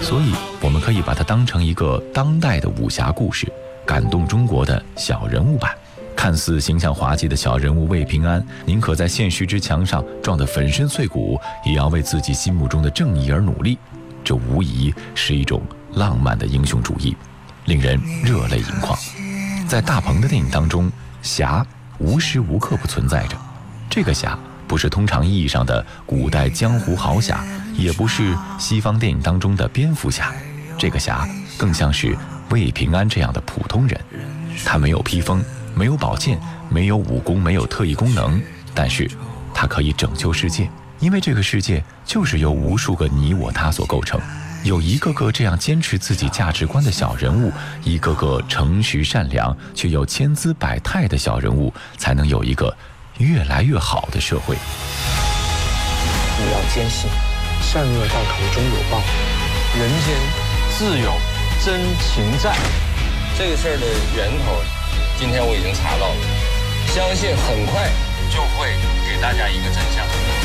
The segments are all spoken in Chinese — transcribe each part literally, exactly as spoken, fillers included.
所以我们可以把它当成一个当代的武侠故事，感动中国的小人物版。看似形象滑稽的小人物魏平安，宁可在现实之墙上撞得粉身碎骨，也要为自己心目中的正义而努力。这无疑是一种浪漫的英雄主义，令人热泪盈眶。在大鹏的电影当中，侠无时无刻不存在着。这个侠不是通常意义上的古代江湖豪侠，也不是西方电影当中的蝙蝠侠，这个侠更像是魏平安这样的普通人。他没有披风，没有宝剑，没有武功，没有特异功能，但是他可以拯救世界，因为这个世界就是由无数个你我他所构成。有一个个这样坚持自己价值观的小人物，一个个诚实善良却又千姿百态的小人物，才能有一个越来越好的社会。 你要坚信，善恶到头终有报，人间自有真情在。 这个事儿的源头，今天我已经查到了，相信很快就会给大家一个真相。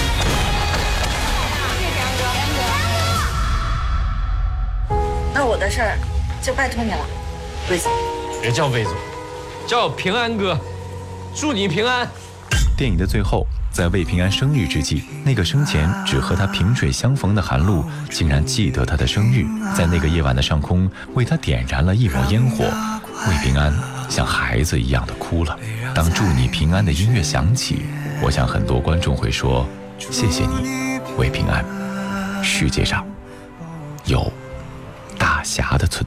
那我的事儿就拜托你了，魏总。 别叫魏总，叫平安哥，祝你平安。 电影的最后，在魏平安生日之际，那个生前只和他萍水相逢的韩露，竟然记得他的生日，在那个夜晚的上空为他点燃了一抹烟火。魏平安像孩子一样的哭了。当祝你平安的音乐响起，我想很多观众会说，谢谢你，魏平安。世界上有大侠的存在。